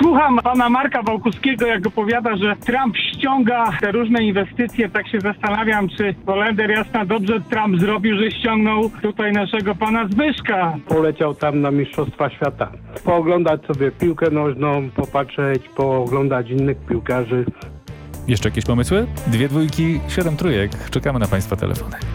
słucham pana Marka Wałkuskiego, jak opowiada, że Trump ściąga te różne inwestycje, tak się zastanawiam, czy Holender jasna dobrze Trump zrobił, że ściągnął tutaj naszego pana Zbyszka. Poleciał tam na Mistrzostwa Świata. Pooglądać sobie piłkę nożną, popatrzeć, pooglądać innych piłkarzy. Jeszcze jakieś pomysły? 2 dwójki, 7 trójek. Czekamy na państwa telefony.